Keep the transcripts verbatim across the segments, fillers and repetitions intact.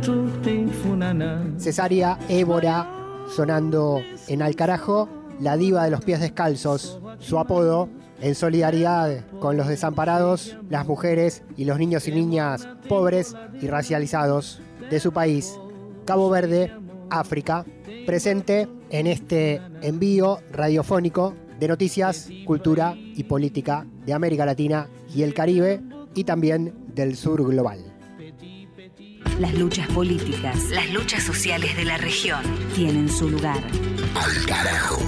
Cesárea Évora sonando en Al Carajo, la diva de los pies descalzos, su apodo, en solidaridad con los desamparados, las mujeres y los niños y niñas pobres y racializados de su país, Cabo Verde, África, presente en este envío radiofónico de noticias, cultura y política de América Latina y el Caribe y también del sur global. Las luchas políticas, las luchas sociales de la región tienen su lugar. Al Carajo.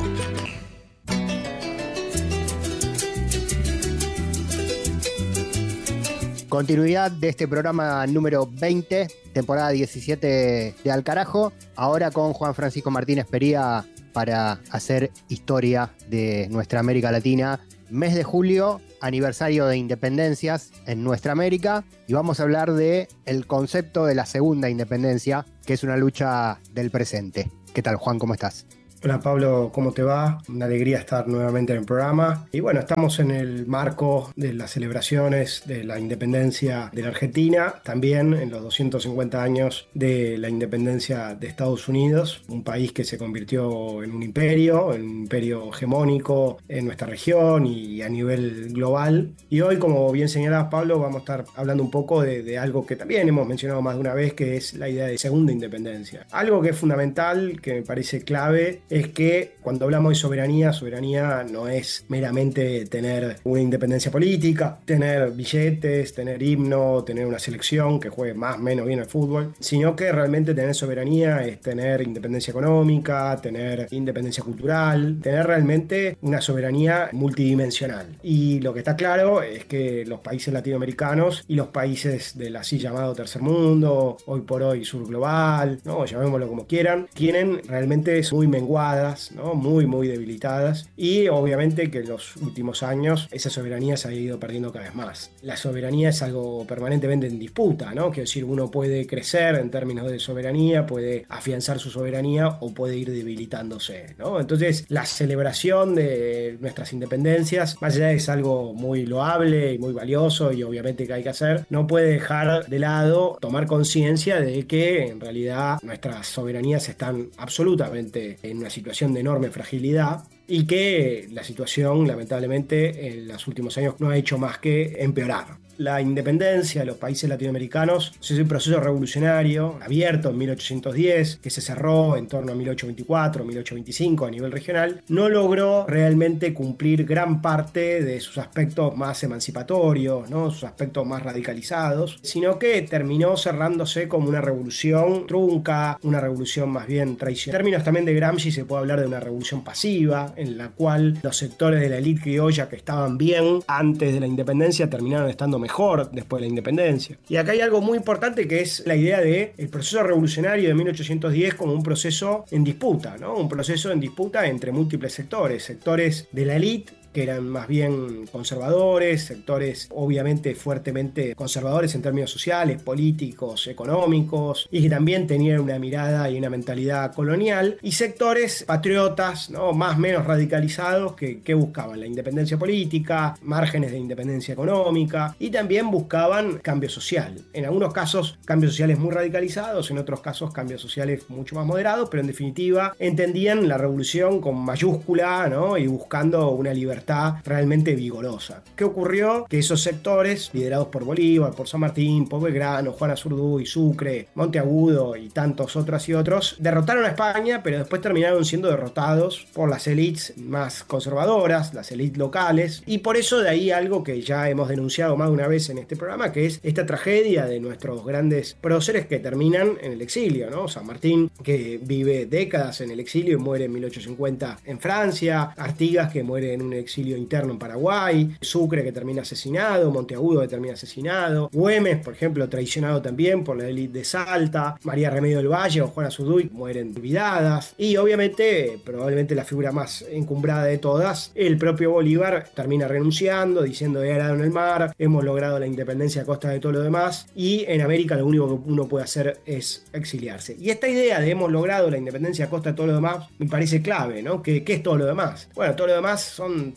Continuidad de este programa número veinte, temporada diecisiete de Al Carajo, ahora con Juan Francisco Martínez Pería para hacer historia de nuestra América Latina. Mes de julio, aniversario de independencias en nuestra América, y vamos a hablar de el concepto de la segunda independencia, que es una lucha del presente. ¿Qué tal, Juan? ¿Cómo estás? Hola Pablo, ¿cómo te va? Una alegría estar nuevamente en el programa. Y bueno, estamos en el marco de las celebraciones de la independencia de la Argentina, también en los doscientos cincuenta años de la independencia de Estados Unidos, un país que se convirtió en un imperio, en un imperio hegemónico en nuestra región y a nivel global. Y hoy, como bien señalabas Pablo, vamos a estar hablando un poco de, de algo que también hemos mencionado más de una vez, que es la idea de segunda independencia. Algo que es fundamental, que me parece clave, es que cuando hablamos de soberanía, soberanía no es meramente tener una independencia política, tener billetes, tener himno, tener una selección que juegue más o menos bien al fútbol, sino que realmente tener soberanía es tener independencia económica, tener independencia cultural, tener realmente una soberanía multidimensional. Y lo que está claro es que los países latinoamericanos y los países del así llamado tercer mundo, hoy por hoy sur global, ¿no? Llamémoslo como quieran, tienen realmente muy menguadas, ¿no? Muy, muy debilitadas, y obviamente que en los últimos años esa soberanía se ha ido perdiendo cada vez más. La soberanía es algo permanentemente en disputa, ¿no? Quiero decir, uno puede crecer en términos de soberanía, puede afianzar su soberanía o puede ir debilitándose, ¿no? Entonces, la celebración de nuestras independencias, más allá es algo muy loable y muy valioso y obviamente que hay que hacer, no puede dejar de lado tomar conciencia de que en realidad nuestras soberanías están absolutamente en una situación de enorme fragilidad y que la situación lamentablemente en los últimos años no ha hecho más que empeorar. La independencia de los países latinoamericanos es un proceso revolucionario abierto en mil ochocientos diez, que se cerró en torno a mil ochocientos veinticuatro, mil ochocientos veinticinco a nivel regional. No logró realmente cumplir gran parte de sus aspectos más emancipatorios, ¿no? Sus aspectos más radicalizados, sino que terminó cerrándose como una revolución trunca, una revolución más bien traicionera. En términos también de Gramsci se puede hablar de una revolución pasiva, en la cual los sectores de la élite criolla que estaban bien antes de la independencia terminaron estando mejor después de la independencia. Y acá hay algo muy importante, que es la idea de el proceso revolucionario de mil ochocientos diez como un proceso en disputa, ¿no? Un proceso en disputa entre múltiples sectores, sectores de la élite que eran más bien conservadores, sectores obviamente fuertemente conservadores en términos sociales, políticos, económicos, y que también tenían una mirada y una mentalidad colonial, y sectores patriotas, ¿no? Más o menos radicalizados que, que buscaban la independencia política, márgenes de independencia económica, y también buscaban cambio social. En algunos casos cambios sociales muy radicalizados, en otros casos cambios sociales mucho más moderados, pero en definitiva entendían la revolución con mayúscula, ¿no? Y buscando una libertad realmente vigorosa. ¿Qué ocurrió? Que esos sectores, liderados por Bolívar, por San Martín, por Belgrano, Juan Azurduy, Sucre, Monteagudo y tantos otros y otros, derrotaron a España, pero después terminaron siendo derrotados por las élites más conservadoras, las élites locales, y por eso de ahí algo que ya hemos denunciado más de una vez en este programa, que es esta tragedia de nuestros grandes próceres que terminan en el exilio, ¿no? San Martín, que vive décadas en el exilio y muere en mil ochocientos cincuenta en Francia, Artigas, que muere en un exilio exilio interno en Paraguay, Sucre, que termina asesinado, Monteagudo, que termina asesinado, Güemes, por ejemplo, traicionado también por la élite de Salta, María Remedio del Valle o Juana Azurduy mueren olvidadas, y obviamente, probablemente la figura más encumbrada de todas, el propio Bolívar termina renunciando, diciendo he arado en el mar, hemos logrado la independencia a costa de todo lo demás, y en América lo único que uno puede hacer es exiliarse. Y esta idea de hemos logrado la independencia a costa de todo lo demás me parece clave, ¿no? ¿Qué, qué es todo lo demás? Bueno, todo lo demás son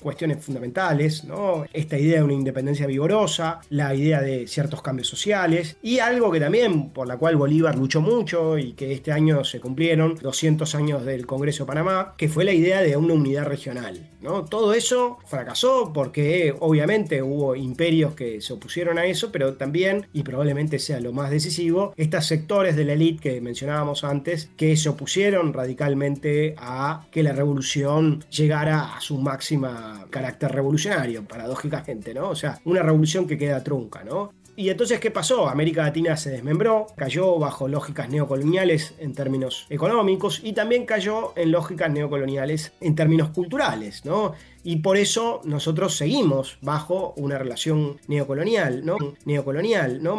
cuestiones fundamentales, ¿no? Esta idea de una independencia vigorosa, la idea de ciertos cambios sociales y algo que también por la cual Bolívar luchó mucho y que este año se cumplieron doscientos años del Congreso de Panamá, que fue la idea de una unidad regional, ¿no? Todo eso fracasó porque obviamente hubo imperios que se opusieron a eso, pero también, y probablemente sea lo más decisivo, estos sectores de la élite que mencionábamos antes, que se opusieron radicalmente a que la revolución llegara a su máxima carácter revolucionario, paradójicamente, ¿no? O sea, una revolución que queda trunca, ¿no? Y entonces, ¿qué pasó? América Latina se desmembró, cayó bajo lógicas neocoloniales en términos económicos y también cayó en lógicas neocoloniales en términos culturales, ¿no? Y por eso nosotros seguimos bajo una relación neocolonial, ¿no? Neocolonial, ¿no?